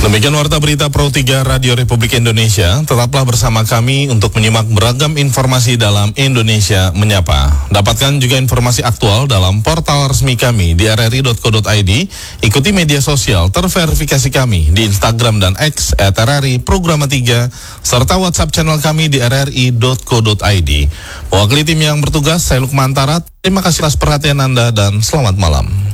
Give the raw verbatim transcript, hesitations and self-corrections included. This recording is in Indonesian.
Demikian Warta Berita Pro tiga Radio Republik Indonesia. Tetaplah bersama kami untuk menyimak beragam informasi dalam Indonesia Menyapa. Dapatkan juga informasi aktual dalam portal resmi kami di r r i dot co dot i d. Ikuti media sosial terverifikasi kami di Instagram dan X at r r i programa tiga, serta WhatsApp channel kami di r r i dot co dot i d. Mewakili tim yang bertugas, saya Lukman Tarat. Terima kasih atas perhatian Anda dan selamat malam.